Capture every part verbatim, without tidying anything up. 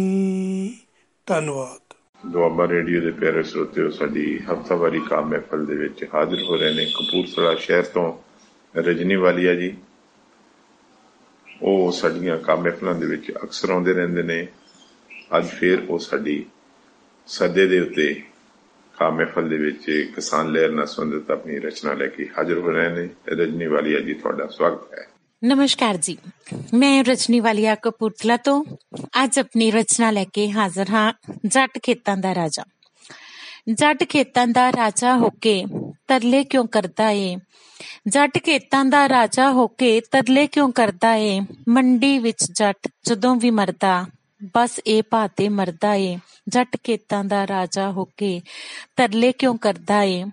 ਧੰਨਵਾਦ। ਦੁਆਬਾ ਰੇਡੀਓ ਦੇ ਪਿਆਰੇ ਸਰੋਤਿਓ, ਸਾਡੀ ਹਫ਼ਤਾਵਾਰੀ ਕਾਮ ਮਹਿਫਲ ਦੇ ਵਿੱਚ ਹਾਜ਼ਰ ਹੋ ਰਹੇ ਨੇ ਕਪੂਰਥਲਾ ਸ਼ਹਿਰ ਤੋਂ ਰਜਨੀ ਵਾਲੀਆ ਜੀ। ਉਹ ਸਾਡੀਆਂ ਕਾਮ ਮਹਿਫਲਾਂ ਦੇ ਵਿੱਚ ਅਕਸਰ ਆਉਂਦੇ ਰਹਿੰਦੇ ਨੇ। ਅੱਜ ਫਿਰ ਉਹ ਸਾਡੀ ਸੱਦੇ ਦੇ ਉੱਤੇ ਕਾਮ ਮਹਿਫਲ ਦੇ ਵਿੱਚ ਕਿਸਾਨ ਲਹਿਰ ਨਾਲ ਸੰਬੰਧਿਤ ਆਪਣੀ ਰਚਨਾ ਲੈ ਕੇ ਹਾਜ਼ਰ ਹੋ ਰਹੇ ਨੇ। ਰਜਨੀ ਵਾਲੀਆ ਜੀ, ਤੁਹਾਡਾ ਸਵਾਗਤ ਹੈ। ਨਮਸਕਾਰ ਜੀ, ਮੈਂ ਰਜਨੀ ਵਾਲੀਆ ਕਪੂਰਥਲਾ ਤੋਂ ਅੱਜ ਆਪਣੀ ਰਚਨਾ ਲੈ ਕੇ ਹਾਜ਼ਰ ਹਾਂ। ਜੱਟ ਖੇਤਾਂ ਦਾ ਰਾਜਾ। ਜੱਟ ਖੇਤਾਂ ਦਾ ਰਾਜਾ ਹੋ ਕੇ ਤਰਲੇ ਕਿਉਂ ਕਰਦਾ ਏ, ਜੱਟ ਖੇਤਾਂ ਦਾ ਰਾਜਾ ਹੋ ਕੇ ਤਰਲੇ ਕਿਉਂ ਕਰਦਾ ਏ, ਮੰਡੀ ਵਿੱਚ ਜੱਟ ਜਦੋਂ ਵੀ ਮਰਦਾ ਬਸ ਇਹ ਭਾਅ ਤੇ ਮਰਦਾ ਏ, ਜੱਟ ਖੇਤਾਂ ਦਾ ਰਾਜਾ ਹੋ ਕੇ ਤਰਲੇ ਕਿਉਂ ਕਰਦਾ ਏ।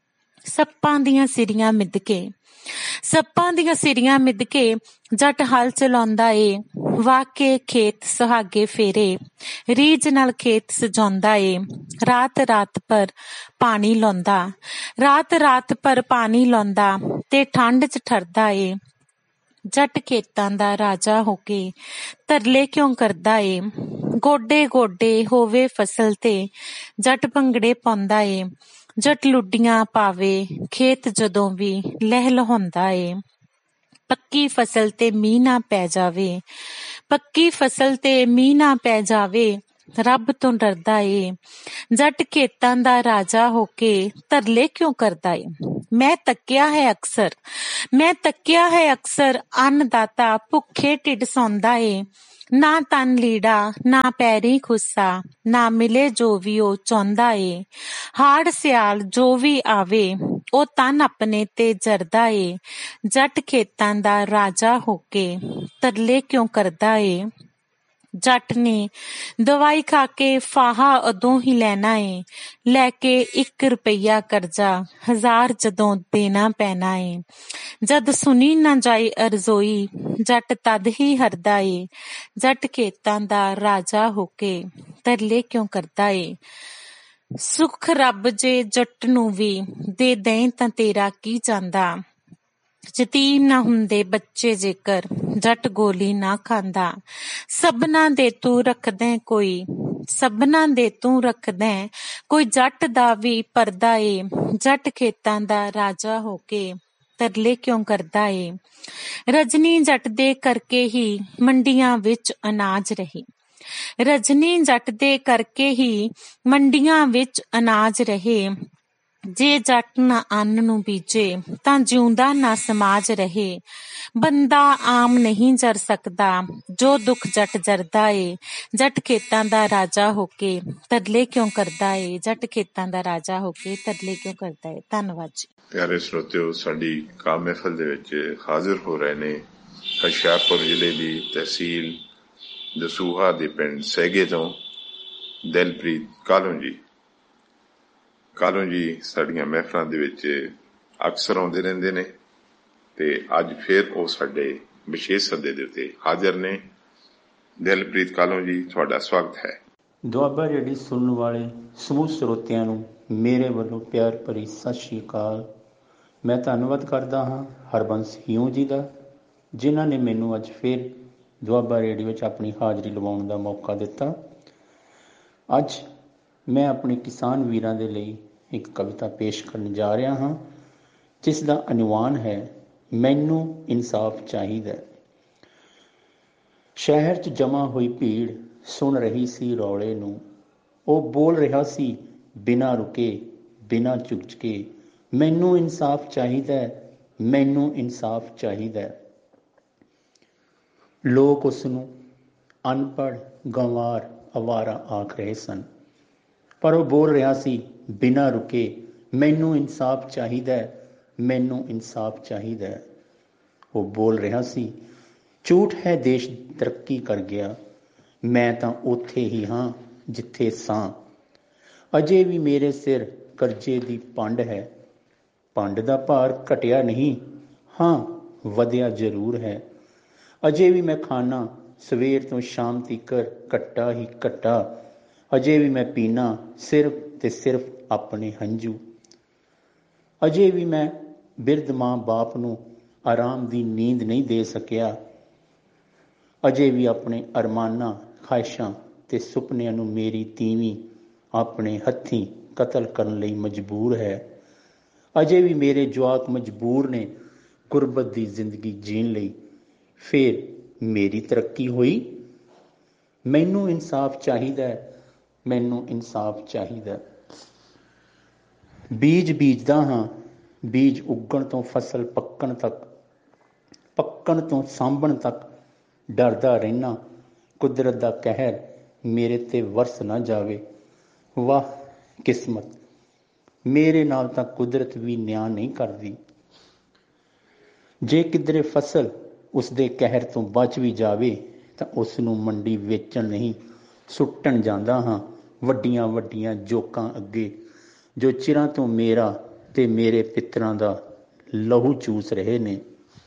ਸੱਪਾਂ ਦੀਆਂ ਸਿਰੀਆਂ ਮਿੱਧ ਕੇ ਸੱਪਾਂ ਦੀਆਂ ਸਿਰੀਆਂ ਮਿੱਧ ਕੇ ਜੱਟ ਹਲ ਚਲਾਉਂਦਾ ਏ, ਵਾਹ ਕੇ ਖੇਤ ਸੁਹਾਗੇ ਫੇਰੇ ਰੀਝ ਨਾਲ ਖੇਤ ਸਜਾਉਂਦਾ ਏ, ਰਾਤ ਰਾਤ ਪਰ ਪਾਣੀ ਲਾਉਂਦਾ ਰਾਤ ਰਾਤ ਪਰ ਪਾਣੀ ਲਾਉਂਦਾ ਤੇ ਠੰਡ ਚ ਠਰਦਾ ਏ, ਜੱਟ ਖੇਤਾਂ ਦਾ ਰਾਜਾ ਹੋ ਕੇ ਤਰਲੇ ਕਿਉਂ ਕਰਦਾ ਏ। ਗੋਡੇ ਗੋਡੇ ਹੋਵੇ ਫਸਲ ਤੇ ਜੱਟ ਭੰਗੜੇ ਪਾਉਂਦਾ ਏ, ਜੱਟ ਲੁੱਡੀਆਂ ਪਾਵੇ ਖੇਤ ਜਦੋਂ ਵੀ ਲਹਿ ਲਹਾਉਂਦਾ ਏ, ਪੱਕੀ ਫਸਲ ਤੇ ਮੀਂਹ ਨਾ ਪੈ ਜਾਵੇ ਪੱਕੀ ਫਸਲ ਤੇ ਮੀਂਹ ਨਾ ਪੈ ਜਾਵੇ ਰੱਬ ਤੋਂ ਡਰਦਾ ਏ, ਜੱਟ ਖੇਤਾਂ ਦਾ ਰਾਜਾ ਹੋ ਕੇ ਤਰਲੇ ਕਿਉਂ ਕਰਦਾ ਏ। ਮੈਂ ਤੱਕਿਆ ਹੈ ਅਕਸਰ ਮੈਂ ਤੱਕਿਆ ਹੈ ਅਕਸਰ ਅੰਨਦਾਤਾ ਭੁੱਖੇ ਢਿੱਡ ਸੌਂਦਾ ਏ, ਨਾ ਤਨ ਲੀੜਾ ਨਾ ਪੈਰੀ ਖੁੱਸਾ ਨਾ ਮਿਲੇ ਜੋ ਵੀ ਉਹ ਚਾਹੁੰਦਾ ਏ, ਹਾੜ ਸਿਆਲ ਜੋ ਵੀ ਆਵੇ ਉਹ ਤਨ ਆਪਣੇ ਤੇ ਜਰਦਾ ਏ, ਜੱਟ ਖੇਤਾਂ ਦਾ ਰਾਜਾ ਹੋ ਕੇ ਤਰਲੇ ਕਿਉਂ ਕਰਦਾ ਏ। ਜੱਟ ਨੇ ਦਵਾਈ ਖਾ ਕੇ ਫਾਹਾ ਉਦੋਂ ਹੀ ਲੈਣਾ ਏ, ਲੈ ਕੇ ਇੱਕ ਰੁਪਈਆ ਕਰਜ਼ਾ ਹਜ਼ਾਰ ਜਦੋਂ ਦੇਣਾ ਪੈਣਾ ਏ, ਜਦ ਸੁਣੀ ਨਾ ਜਾਏ ਅਰਜ਼ੋਈ ਜੱਟ ਤਦ ਹੀ ਹਰਦਾ ਏ, ਜੱਟ ਖੇਤਾਂ ਦਾ ਰਾਜਾ ਹੋ ਕੇ ਤਰਲੇ ਕਿਉਂ ਕਰਦਾ ਏ। ਸੁੱਖ ਰੱਬ ਜੇ ਜੱਟ ਨੂੰ ਵੀ ਦੇ ਦੇਂ ਤਾਂ ਤੇਰਾ ਕੀ ਜਾਂਦਾ, ਯਤੀਮ ਨਾ ਹੁੰਦੇ ਬੱਚੇ ਜੇਕਰ ਜੱਟ ਗੋਲੀ ਨਾ ਖਾਂਦਾ, ਸਭਨਾਂ ਦੇ ਤੂੰ ਰੱਖਦਾ ਕੋਈ ਸਭਨਾਂ ਦੇ ਤੂੰ ਰੱਖਦਾ ਕੋਈ ਜੱਟ ਦਾ ਵੀ ਪਰਦਾ ਏ, ਜੱਟ ਖੇਤਾਂ ਦਾ ਰਾਜਾ ਹੋ ਕੇ ਤਰਲੇ ਕਿਉਂ ਕਰਦਾ ਏ। ਰਜਨੀ ਜੱਟ ਦੇ ਕਰਕੇ ਹੀ ਮੰਡੀਆਂ ਵਿੱਚ ਅਨਾਜ ਰਹੇ ਰਜਨੀ ਜੱਟ ਦੇ ਕਰਕੇ ਹੀ ਮੰਡੀਆਂ ਵਿੱਚ ਅਨਾਜ ਰਹੇ, ਜੇ ਜੱਟ ਨਾ ਅੰਨ ਨੂੰ ਬੀਜੇ ਤਾਂ ਜਿਉਂਦਾ ਨਾ ਸਮਾਜ ਰਹੇ, ਬੰਦਾ ਆਮ ਨਹੀਂ ਜਰ ਸਕਦਾ ਜੋ ਦੁੱਖ ਜੱਟ ਜਰਦਾ ਏ, ਜੱਟ ਖੇਤਾਂ ਦਾ ਰਾਜਾ ਹੋ ਕੇ ਤਰਲੇ ਕਿਉਂ ਕਰਦਾ ਏ, ਜੱਟ ਖੇਤਾਂ ਦਾ ਰਾਜਾ ਹੋ ਕੇ ਤਰਲੇ ਕਿਉਂ ਕਰਦਾ ਏ। ਧੰਨਵਾਦ ਜੀ। ਪਿਆਰੇ ਸਰੋਤਿਓ, ਸਾਡੀ ਕਾਮ ਮਹਿਫਲ ਦੇ ਵਿੱਚ ਹਾਜ਼ਰ ਹੋ ਰਹੇ ਨੇ ਹੁਸ਼ਿਆਰਪੁਰ ਜ਼ਿਲ੍ਹੇ ਦੀ ਤਹਿਸੀਲ ਦਸੂਹਾ ਦੇ ਪਿੰਡ ਸੈਗੇ ਤੋਂ ਦਿਲਪ੍ਰੀਤ ਕਾਲੋਂ ਜੀ। ਕਾਲੋਂ ਜੀ ਸਾਡੀਆਂ ਮਹਿਫਲਾਂ ਦੇ ਵਿੱਚ ਅਕਸਰ ਆਉਂਦੇ ਰਹਿੰਦੇ ਨੇ ਤੇ ਅੱਜ ਫਿਰ ਉਹ ਸਾਡੇ ਵਿਸ਼ੇਸ਼ ਸੱਦੇ ਦੇ ਉੱਤੇ ਹਾਜ਼ਰ ਨੇ। ਦਿਲਪ੍ਰੀਤ ਕਾਲੋਂ ਜੀ, ਤੁਹਾਡਾ ਸਵਾਗਤ ਹੈ। ਦੁਆਬਾ ਰੇਡੀਓ ਸੁਣਨ ਵਾਲੇ ਸਮੂਹ ਸਰੋਤਿਆਂ ਨੂੰ ਮੇਰੇ ਵੱਲੋਂ ਪਿਆਰ ਭਰੀ ਸਤਿ ਸ਼੍ਰੀ ਅਕਾਲ। ਮੈਂ ਧੰਨਵਾਦ ਕਰਦਾ ਹਾਂ ਹਰਬੰਸ ਹਿਊ ਜੀ ਦਾ, ਜਿਨ੍ਹਾਂ ਨੇ ਮੈਨੂੰ ਅੱਜ ਫਿਰ ਦੁਆਬਾ ਰੇਡੀਓ ਵਿੱਚ ਆਪਣੀ ਹਾਜ਼ਰੀ ਲਵਾਉਣ ਦਾ ਮੌਕਾ ਦਿੱਤਾ। ਅੱਜ ਮੈਂ ਆਪਣੇ ਕਿਸਾਨ ਵੀਰਾਂ ਦੇ ਲਈ ਇੱਕ ਕਵਿਤਾ ਪੇਸ਼ ਕਰਨ ਜਾ ਰਿਹਾ ਹਾਂ, ਜਿਸ ਦਾ ਅਨੁਵਾਨ ਹੈ ਮੈਨੂੰ ਇਨਸਾਫ ਚਾਹੀਦਾ। ਸ਼ਹਿਰ 'ਚ ਜਮ੍ਹਾਂ ਹੋਈ ਭੀੜ ਸੁਣ ਰਹੀ ਸੀ ਰੌਲੇ ਨੂੰ, ਉਹ ਬੋਲ ਰਿਹਾ ਸੀ ਬਿਨਾਂ ਰੁਕੇ ਬਿਨਾਂ ਝੁਕਝਕੇ, ਮੈਨੂੰ ਇਨਸਾਫ ਚਾਹੀਦਾ ਮੈਨੂੰ ਇਨਸਾਫ ਚਾਹੀਦਾ। ਲੋਕ ਉਸ ਨੂੰ ਅਨਪੜ੍ਹ ਗੰਵਾਰ ਅਵਾਰਾ ਆਖ ਰਹੇ ਸਨ, ਪਰ ਉਹ ਬੋਲ ਰਿਹਾ ਸੀ ਬਿਨਾਂ ਰੁਕੇ ਮੈਨੂੰ ਇਨਸਾਫ ਚਾਹੀਦਾ ਮੈਨੂੰ ਇਨਸਾਫ ਚਾਹੀਦਾ। ਉਹ ਬੋਲ ਰਿਹਾ ਸੀ ਝੂਠ ਹੈ ਦੇਸ਼ ਤਰੱਕੀ ਕਰ ਗਿਆ, ਮੈਂ ਤਾਂ ਉੱਥੇ ਹੀ ਹਾਂ ਜਿੱਥੇ ਸਾਂ, ਅਜੇ ਵੀ ਮੇਰੇ ਸਿਰ ਕਰਜ਼ੇ ਦੀ ਪੰਡ ਹੈ, ਪੰਡ ਦਾ ਭਾਰ ਘਟਿਆ ਨਹੀਂ ਹਾਂ ਵਧਿਆ ਜ਼ਰੂਰ ਹੈ, ਅਜੇ ਵੀ ਮੈਂ ਖਾਨਾ ਸਵੇਰ ਤੋਂ ਸ਼ਾਮ ਤੀਕਰ ਘੱਟਾ ਹੀ ਘੱਟਾ, ਅਜੇ ਵੀ ਮੈਂ ਪੀਨਾ ਸਿਰਫ ਤੇ ਸਿਰਫ ਆਪਣੇ ਹੰਝੂ, ਅਜੇ ਵੀ ਮੈਂ ਬਿਰਧ ਮਾਂ ਬਾਪ ਨੂੰ ਆਰਾਮ ਦੀ ਨੀਂਦ ਨਹੀਂ ਦੇ ਸਕਿਆ, ਅਜੇ ਵੀ ਆਪਣੇ ਅਰਮਾਨਾਂ ਖਾਹਿਸ਼ਾਂ ਤੇ ਸੁਪਨਿਆਂ ਨੂੰ ਮੇਰੀ ਤੀਵੀਂ ਆਪਣੇ ਹੱਥੀਂ ਕਤਲ ਕਰਨ ਲਈ ਮਜਬੂਰ ਹੈ। ਅਜੇ ਵੀ ਮੇਰੇ ਜਵਾਕ ਮਜਬੂਰ ਨੇ ਗੁਰਬਤ ਦੀ ਜ਼ਿੰਦਗੀ ਜੀਣ ਲਈ। ਫਿਰ ਮੇਰੀ ਤਰੱਕੀ ਹੋਈ? ਮੈਨੂੰ ਇਨਸਾਫ ਚਾਹੀਦਾ, ਮੈਨੂੰ ਇਨਸਾਫ ਚਾਹੀਦਾ। ਬੀਜ ਬੀਜਦਾ ਹਾਂ, ਬੀਜ ਉੱਗਣ ਤੋਂ ਫਸਲ ਪੱਕਣ ਤੱਕ, ਪੱਕਣ ਤੋਂ ਸਾਂਭਣ ਤੱਕ ਡਰਦਾ ਰਹਿਣਾ ਕੁਦਰਤ ਦਾ ਕਹਿਰ ਮੇਰੇ ਤੇ ਵਰਸ ਨਾ ਜਾਵੇ। ਵਾਹ ਕਿਸਮਤ, ਮੇਰੇ ਨਾਲ ਤਾਂ ਕੁਦਰਤ ਵੀ ਨਿਆਂ ਨਹੀਂ ਕਰਦੀ। ਜੇ ਕਿਧਰੇ ਫਸਲ ਉਸਦੇ ਕਹਿਰ ਤੋਂ ਬਚ ਵੀ ਜਾਵੇ ਤਾਂ ਉਸ ਨੂੰ ਮੰਡੀ ਵੇਚਣ ਨਹੀਂ ਸੁੱਟਣ ਜਾਂਦਾ ਹਾਂ ਵੱਡੀਆਂ ਵੱਡੀਆਂ ਜੋਕਾਂ ਅੱਗੇ, ਜੋ ਚਿਰਾਂ ਤੋਂ ਮੇਰਾ ਤੇ ਮੇਰੇ ਪਿੱਤਰਾਂ ਦਾ ਲਹੂ ਚੂਸ ਰਹੇ ਨੇ।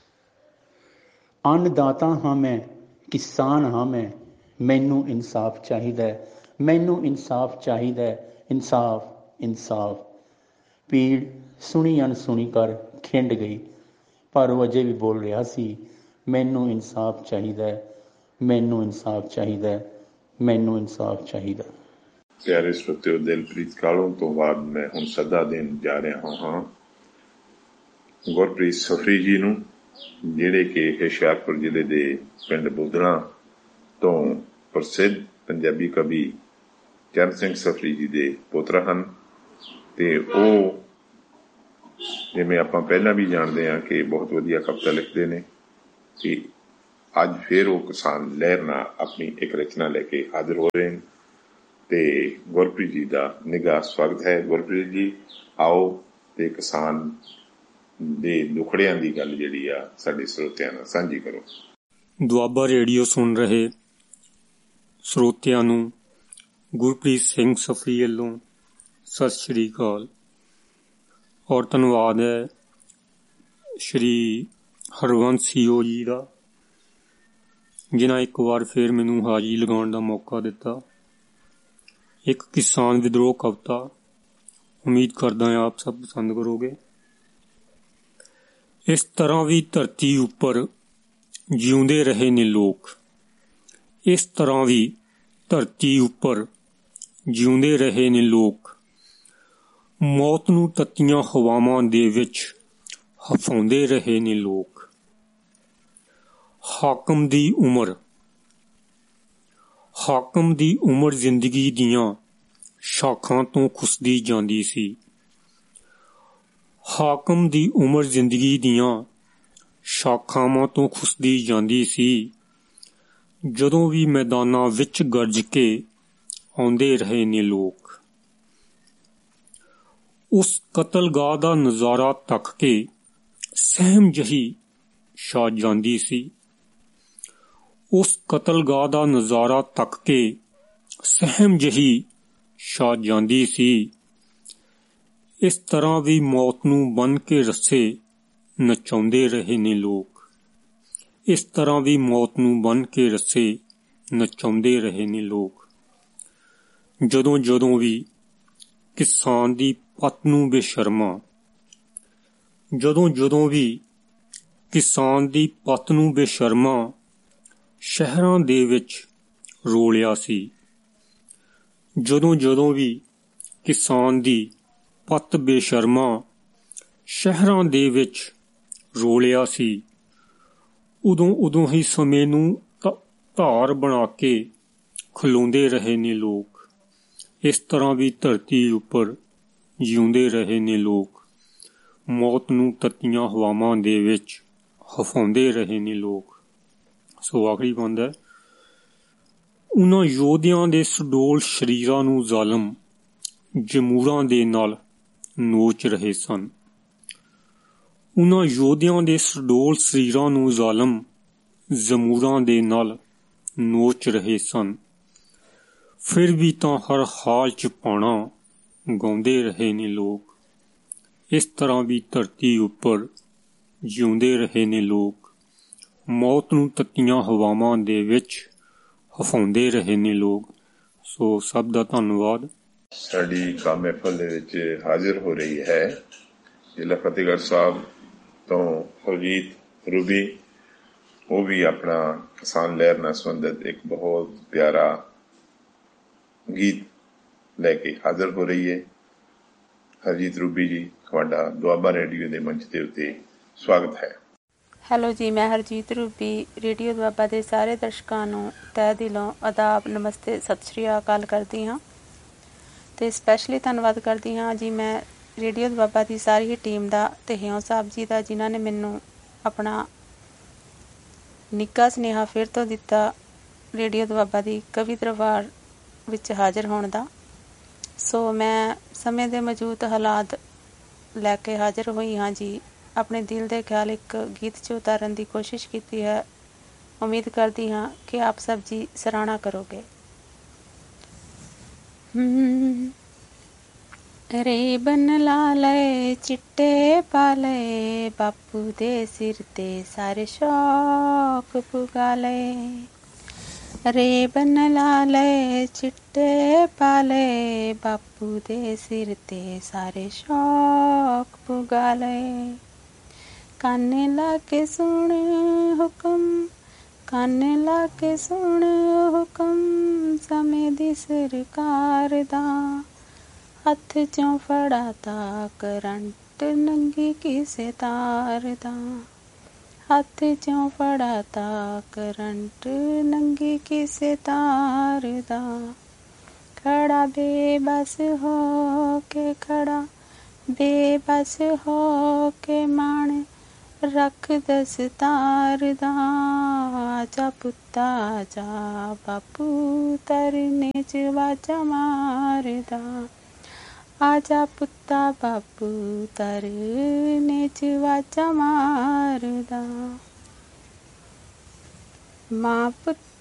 ਅੰਨਦਾਤਾ ਹਾਂ ਮੈਂ, ਕਿਸਾਨ ਹਾਂ ਮੈਂ, ਮੈਨੂੰ ਇਨਸਾਫ ਚਾਹੀਦਾ, ਮੈਨੂੰ ਇਨਸਾਫ ਚਾਹੀਦਾ। ਇਨਸਾਫ, ਇਨਸਾਫ। ਪੀੜ ਸੁਣੀ ਅਣਸੁਣੀ ਕਰ ਖਿੰਡ ਗਈ, ਪਰ ਉਹ ਅਜੇ ਵੀ ਬੋਲ ਰਿਹਾ ਸੀ, ਮੈਨੂੰ ਇਨਸਾਫ ਚਾਹੀਦਾ, ਮੈਨੂੰ ਇਨਸਾਫ ਚਾਹੀਦਾ, ਮੈਨੂੰ ਇਨਸਾਫ ਚਾਹੀਦਾ। ਪਿਆਰੇ ਸਰੋਤਿਓ, ਦਿਲਪ੍ਰੀਤ ਕਾਲੋਂ ਤੋਂ ਬਾਅਦ ਮੈਂ ਹੁਣ ਸੱਦਾ ਦੇਣ ਜਾ ਰਿਹਾ ਹਾਂ ਗੁਰਪ੍ਰੀਤ ਸਫਰੀ ਜੀ ਨੂੰ, ਜਿਹੜੇ ਕਿ ਹੁਸ਼ਿਆਰਪੁਰ ਜ਼ਿਲ੍ਹੇ ਦੇ ਪਿੰਡ ਬੁੱਧਣਾ ਤੋਂ ਪ੍ਰਸਿੱਧ ਪੰਜਾਬੀ ਕਵੀ ਚਰਨ ਸਿੰਘ ਸਫਰੀ ਜੀ ਦੇ ਪੁੱਤਰ ਹਨ। ਤੇ ਉਹ, ਜਿਵੇਂ ਆਪਾਂ ਪਹਿਲਾਂ ਵੀ ਜਾਣਦੇ ਹਾਂ, ਕਿ ਬਹੁਤ ਵਧੀਆ ਕਵਿਤਾ ਲਿਖਦੇ ਨੇ। ਕਿ ਅੱਜ ਫਿਰ ਉਹ ਕਿਸਾਨ ਲਹਿਰ ਨਾਲ ਆਪਣੀ ਇੱਕ ਰਚਨਾ ਲੈ ਕੇ ਹਾਜ਼ਰ ਹੋ ਰਹੇ ਨੇ ਤੇ ਗੁਰਪ੍ਰੀਤ ਜੀ ਦਾ ਨਿੱਘਾ ਸਵਾਗਤ ਹੈ। ਗੁਰਪ੍ਰੀਤ ਜੀ ਆਓ ਤੇ ਕਿਸਾਨ ਦੇ ਦੁਖੜਿਆਂ ਦੀ ਗੱਲ ਜਿਹੜੀ ਆ ਸਾਡੇ ਸਰੋਤਿਆਂ ਨਾਲ ਸਾਂਝੀ ਕਰੋ। ਦੁਆਬਾ ਰੇਡੀਓ ਸੁਣ ਰਹੇ ਸਰੋਤਿਆਂ ਨੂੰ ਗੁਰਪ੍ਰੀਤ ਸਿੰਘ ਸਫਰੀ ਵੱਲੋਂ ਸਤਿ ਸ਼੍ਰੀ ਅਕਾਲ ਔਰ ਧੰਨਵਾਦ ਹੈ ਸ਼੍ਰੀ ਹਰਵੰਸ ਸੀਓ ਜੀ ਦਾ, ਜਿਨ੍ਹਾਂ ਇੱਕ ਵਾਰ ਫਿਰ ਮੈਨੂੰ ਹਾਜ਼ਰੀ ਲਗਾਉਣ ਦਾ ਮੌਕਾ ਦਿੱਤਾ। ਇੱਕ ਕਿਸਾਨ ਵਿਦਰੋਹ ਕਵਿਤਾ, ਉਮੀਦ ਕਰਦਾ ਹਾਂ ਆਪ ਸਭ ਪਸੰਦ ਕਰੋਗੇ। ਇਸ ਤਰ੍ਹਾਂ ਵੀ ਧਰਤੀ ਉੱਪਰ ਜਿਉਂਦੇ ਰਹੇ ਨੇ ਲੋਕ, ਇਸ ਤਰ੍ਹਾਂ ਵੀ ਧਰਤੀ ਉੱਪਰ ਜਿਉਂਦੇ ਰਹੇ ਨੇ ਲੋਕ, ਮੌਤ ਨੂੰ ਤੱਤੀਆਂ ਹਵਾਵਾਂ ਦੇ ਵਿੱਚ ਹਫਾਉਂਦੇ ਰਹੇ ਨੇ ਲੋਕ। ਹਾਕਮ ਦੀ ਉਮਰ, ਹਾਕਮ ਦੀ ਉਮਰ ਜ਼ਿੰਦਗੀ ਦੀਆਂ ਸ਼ਾਖਾਂ ਤੋਂ ਖੁੱਸਦੀ ਜਾਂਦੀ ਸੀ। ਹਾਕਮ ਦੀ ਉਮਰ ਜ਼ਿੰਦਗੀ ਦੀਆਂ ਸ਼ਾਖਾਵਾਂ ਤੋਂ ਖੁੱਸਦੀ ਜਾਂਦੀ ਸੀ। ਜਦੋਂ ਵੀ ਮੈਦਾਨਾਂ ਵਿੱਚ ਗਰਜ ਕੇ ਆਉਂਦੇ ਰਹੇ ਨੇ ਲੋਕ। ਉਸ ਕਤਲਗਾਹ ਦਾ ਨਜ਼ਾਰਾ ਤੱਕ ਕੇ ਸਹਿਮ ਜਹੀ ਛਾ ਜਾਂਦੀ ਸੀ। ਉਸ ਕਤਲਗਾਹ ਦਾ ਨਜ਼ਾਰਾ ਤੱਕ ਕੇ ਸਹਿਮ ਜਹੀ ਛਾ ਜਾਂਦੀ ਸੀ। ਇਸ ਤਰ੍ਹਾਂ ਵੀ ਮੌਤ ਨੂੰ ਬੰਨ੍ਹ ਕੇ ਰੱਸੇ ਨਚਾਉਂਦੇ ਰਹੇ ਨੇ ਲੋਕ। ਇਸ ਤਰ੍ਹਾਂ ਵੀ ਮੌਤ ਨੂੰ ਬੰਨ੍ਹ ਕੇ ਰੱਸੇ ਨਚਾਉਂਦੇ ਰਹੇ ਨੇ ਲੋਕ। ਜਦੋਂ ਜਦੋਂ ਵੀ ਕਿਸਾਨ ਦੀ ਪੱਤ ਨੂੰ ਬੇਸ਼ਰਮਾ, ਜਦੋਂ ਜਦੋਂ ਵੀ ਕਿਸਾਨ ਦੀ ਪੱਤ ਨੂੰ ਬੇਸ਼ਰਮਾ ਸ਼ਹਿਰਾਂ ਦੇ ਵਿੱਚ ਰੋਲਿਆ ਸੀ। ਜਦੋਂ ਜਦੋਂ ਵੀ ਕਿਸਾਨ ਦੀ ਪੱਤ ਬੇਸ਼ਰਮਾ ਸ਼ਹਿਰਾਂ ਦੇ ਵਿੱਚ ਰੋਲਿਆ ਸੀ, ਉਦੋਂ ਉਦੋਂ ਹੀ ਸਮੇਂ ਨੂੰ ਧਾਰ ਬਣਾ ਕੇ ਖਲੋਂਦੇ ਰਹੇ ਨੇ ਲੋਕ। ਇਸ ਤਰ੍ਹਾਂ ਵੀ ਧਰਤੀ ਉੱਪਰ ਜਿਉਂਦੇ ਰਹੇ ਨੇ ਲੋਕ, ਮੌਤ ਨੂੰ ਤੱਤੀਆਂ ਹਵਾਵਾਂ ਦੇ ਵਿੱਚ ਹਫਾਉਂਦੇ ਰਹੇ ਨੇ ਲੋਕ। ਸੋ ਆਖਰੀ ਬੰਦ ਹੈ, ਉਹਨਾਂ ਯੋਧਿਆਂ ਦੇ ਸੁਡੋਲ ਸਰੀਰਾਂ ਨੂੰ ਜ਼ਾਲਮ ਜਮੂਰਾਂ ਦੇ ਨਾਲ ਨੋਚ ਰਹੇ ਸਨ। ਉਹਨਾਂ ਯੋਧਿਆਂ ਦੇ ਸੁਡੋਲ ਸਰੀਰਾਂ ਨੂੰ ਜ਼ਾਲਮ ਜ਼ਮੂਰਾਂ ਦੇ ਨਾਲ ਨੋਚ ਰਹੇ ਸਨ। ਫਿਰ ਵੀ ਤਾਂ ਹਰ ਹਾਲ 'ਚ ਪਾਣਾ ਗਾਉਂਦੇ ਰਹੇ ਨੇ ਲੋਕ। ਇਸ ਤਰ੍ਹਾਂ ਵੀ ਧਰਤੀ ਉੱਪਰ ਜਿਉਂਦੇ ਰਹੇ ਨੇ ਲੋਕ, ਮੌਤ ਨੂੰ ਤੱਤੀਆਂ ਹਵਾਵਾਂ ਦੇ ਵਿੱਚ ਹਫਾਉਂਦੇ ਰਹੇ ਨੇ ਲੋਕ। ਸੋ ਸਭ ਦਾ ਧੰਨਵਾਦ। ਸਾਡੀ ਕਾਮ ਮਹਿਫਲ ਦੇ ਵਿੱਚ ਹਾਜ਼ਰ ਹੋ ਰਹੀ ਹੈ ਜ਼ਿਲ੍ਹਾ ਫਤਿਹਗੜ੍ਹ ਸਾਹਿਬ ਤੋਂ ਹਰਜੀਤ ਰੂਬੀ। ਉਹ ਵੀ ਆਪਣਾ ਕਿਸਾਨ ਲਹਿਰ ਨਾਲ ਸੰਬੰਧਿਤ ਇੱਕ ਬਹੁਤ ਪਿਆਰਾ ਗੀਤ ਲੈ ਕੇ ਹਾਜ਼ਰ ਹੋ ਰਹੀ ਹੈ। ਹਰਜੀਤ ਰੂਬੀ ਜੀ, ਤੁਹਾਡਾ ਦੁਆਬਾ ਰੇਡੀਓ ਦੇ ਮੰਚ ਦੇ ਉੱਤੇ ਸਵਾਗਤ ਹੈ। ਹੈਲੋ ਜੀ, ਮੈਂ ਹਰਜੀਤ ਰੂਬੀ ਰੇਡੀਓ ਦੁਆਬਾ ਦੇ ਸਾਰੇ ਦਰਸ਼ਕਾਂ ਨੂੰ ਤਹਿ ਦਿਲੋਂ ਆਦਾਬ, ਨਮਸਤੇ, ਸਤਿ ਸ਼੍ਰੀ ਅਕਾਲ ਕਰਦੀ ਹਾਂ ਅਤੇ ਸਪੈਸ਼ਲੀ ਧੰਨਵਾਦ ਕਰਦੀ ਹਾਂ ਜੀ ਮੈਂ ਰੇਡੀਓ ਦੁਆਬਾ ਦੀ ਸਾਰੀ ਹੀ ਟੀਮ ਦਾ ਅਤੇ ਹਿਉਂ ਸਾਹਿਬ ਜੀ ਦਾ, ਜਿਨ੍ਹਾਂ ਨੇ ਮੈਨੂੰ ਆਪਣਾ ਨਿੱਘਾ ਸੁਨੇਹਾ ਫਿਰ ਤੋਂ ਦਿੱਤਾ ਰੇਡੀਓ ਦੁਆਬਾ ਦੀ ਕਵੀ ਦਰਬਾਰ ਵਿੱਚ ਹਾਜ਼ਰ ਹੋਣ ਦਾ। ਸੋ ਮੈਂ ਸਮੇਂ ਦੇ ਮੌਜੂਦ ਹਾਲਾਤ ਲੈ ਕੇ ਹਾਜ਼ਰ ਹੋਈ ਹਾਂ ਜੀ। ਆਪਣੇ ਦਿਲ ਦੇ ਖਿਆਲ ਇੱਕ ਗੀਤ 'ਚ ਉਤਾਰਨ ਦੀ ਕੋਸ਼ਿਸ਼ ਕੀਤੀ ਹੈ। ਉਮੀਦ ਕਰਦੀ ਹਾਂ ਕਿ ਆਪ ਸਭ ਜੀ ਸਰਾਹਨਾ ਕਰੋਗੇ। ਰੇਬਨ ਲਾ ਲਏ, ਚਿੱਟੇ ਪਾ ਲਏ, ਬਾਪੂ ਦੇ ਸਿਰ 'ਤੇ ਸਾਰੇ ਸ਼ੌਕ ਪੁਗਾ ਲਏ। ਰੇਬਨ ਲਾ ਲਏ, ਚਿੱਟੇ ਪਾ ਲਏ, ਬਾਪੂ ਦੇ ਸਿਰ 'ਤੇ ਸਾਰੇ ਸ਼ੌਕ ਪੁਗਾ ਲਏ। ਕੰਨ ਲਾ ਕੇ ਸੁਣ ਹੁਕਮ, ਕੰਨ ਲਾ ਕੇ ਸੁਣ ਹੁਕਮ, ਸਮੇਂ ਦੀ ਸਰਕਾਰ ਦਾ, ਹੱਥ 'ਚੋਂ ਫੜਾ ਤਾ ਕਰੰਟ, ਨੰਗੀ ਕਿਸੇ ਤਾਰ ਦਾ, ਹੱਥ 'ਚੋਂ ਫੜਾ ਤਾ ਕਰੰਟ, ਨੰਗੀ ਕਿਸੇ ਤਾਰ ਦਾ। ਖੜਾ ਬੇਬਸ ਹੋ ਕੇ, ਖੜਾ ਬੇਬਸ ਹੋ ਕੇ, ਮਾਣ ਰੱਖ ਦਸਤਾਰ ਦਾ। ਆਜਾ ਪੁੱਤਾ ਆਜਾ, ਬਾਪੂ ਤਰਨੇ 'ਚ ਵਾਜਾ ਮਾਰਦਾ। ਆਜਾ ਪੁੱਤਾ ਬਾਪੂ ਤਰਨੇ 'ਚ ਵਾਜਾ ਮਾਰਦਾ। ਮਾਂ ਪੁੱਤ